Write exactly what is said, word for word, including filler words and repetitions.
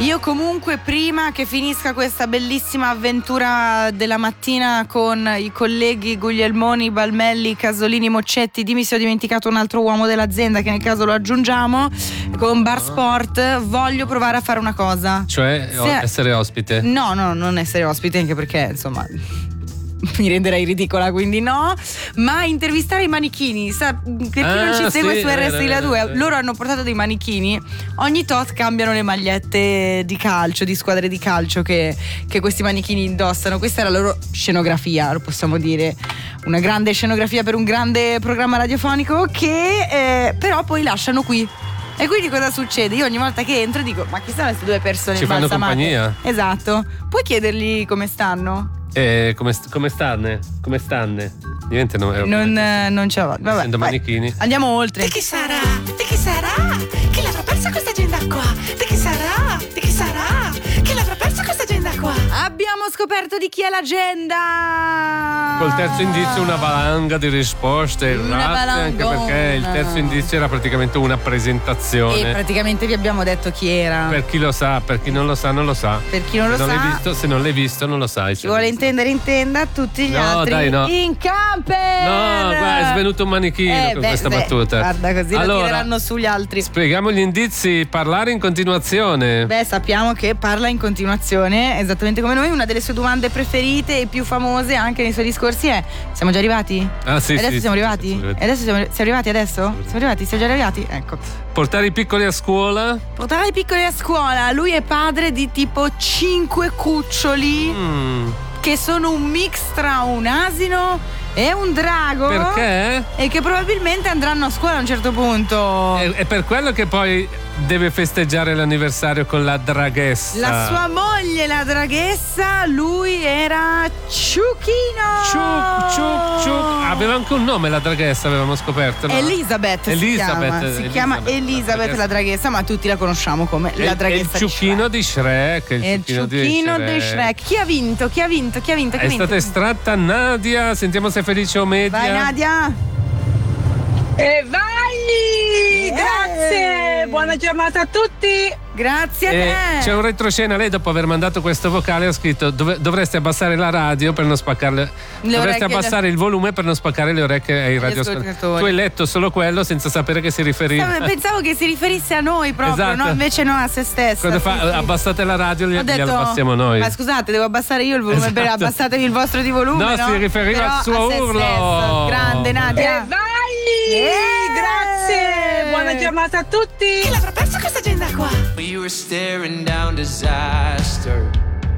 Io comunque, prima che finisca questa bellissima avventura della mattina con i colleghi Guglielmoni, Balmelli, Casolini, Moccetti, dimmi se ho dimenticato un altro uomo dell'azienda che nel caso lo aggiungiamo, con Bar Sport, voglio provare a fare una cosa. Cioè se... essere ospite? No, no, non essere ospite, anche perché insomma mi renderei ridicola, quindi no, ma intervistare i manichini. Sa, per chi ah, non ci segue sì, su R S I La due, eh, loro hanno portato dei manichini, ogni tot cambiano le magliette di calcio, di squadre di calcio che, che questi manichini indossano. Questa è la loro scenografia, lo possiamo dire, una grande scenografia per un grande programma radiofonico che eh, però poi lasciano qui. E quindi cosa succede? Io ogni volta che entro dico: ma chi sono queste due persone ci fanno compagnia? Esatto. Puoi chiedergli come stanno? Eh, come, come stanne? Come stanne? Niente, no, non, eh, non ce la vabbè, essendo manichini. Andiamo oltre. Di chi sarà? Di chi sarà? Chi l'avrà persa questa agenda qua? Di chi sarà? Di chi sarà? Chi l'avrà persa questa agenda qua? Abbiamo scoperto di chi è l'agenda. Col terzo indizio una valanga di risposte errate, anche perché il terzo indizio era praticamente una presentazione. E praticamente vi abbiamo detto chi era. Per chi lo sa, per chi non lo sa, non lo sa. Per chi non lo se sa, non l'hai visto, se non l'hai visto, non lo sai. Chi vuole intendere, intenda, tutti gli no, altri dai, no. in camper. No, guarda, è svenuto un manichino eh, con beh, questa beh, battuta. Guarda, così allora, lo tireranno sugli altri. Spieghiamo gli indizi. Parlare in continuazione. Beh, sappiamo che parla in continuazione, esattamente come noi. Una delle sue domande preferite e più famose anche nei suoi discorsi è: siamo già arrivati? Ah, sì, adesso sì, siamo sì, arrivati? sì, sì. E adesso siamo, siamo arrivati adesso? Siamo arrivati? Siamo già arrivati? Ecco. Portare i piccoli a scuola. Portare i piccoli a scuola. Lui è padre di tipo cinque cuccioli Mm. che sono un mix tra un asino e un drago. Perché? E che probabilmente andranno a scuola a un certo punto. È, è per quello che poi deve festeggiare l'anniversario con la draghessa. La sua moglie, la draghessa, lui era Ciuchino. Ciuc, ciuc, ciuc. Aveva anche un nome la draghessa, avevamo scoperto, no? Elisabeth, Elisabeth si chiama, si Elisabeth, chiama la Elisabeth draghessa. la draghessa, ma tutti la conosciamo come E- la draghessa e il ciuchino di Shrek. Il, di Shrek. Il ciuchino di Shrek. Chi ha vinto? Chi ha vinto? Chi ha vinto? Chi È ha vinto? stata estratta Nadia. Sentiamo se è felice o media. Vai Nadia. E vai! Grazie! Buona giornata a tutti! Grazie a E te. c'è un retroscena. Lei dopo aver mandato questo vocale ha scritto: dov- dovreste abbassare la radio per non spaccarle. Le dovreste orecchie abbassare il volume per non spaccare le orecchie ai radioascoltatori. ascoltatori. Tu hai letto solo quello senza sapere che si riferiva. Stavo- Pensavo che si riferisse a noi proprio, Esatto. no? Invece no, a se stessa. Quando fa Sì, sì. abbassate la radio, gli, Ho detto, gliela passiamo noi. ma scusate, devo abbassare io il volume, Esatto. per abbassatevi il vostro di volume. No, No, si riferiva Però al suo a se urlo. stessa. Grande Nadia. E vai! Eh! Grazie! Buona giornata a tutti! Chi l'avrà persa questa agenda qua? We were staring down desire.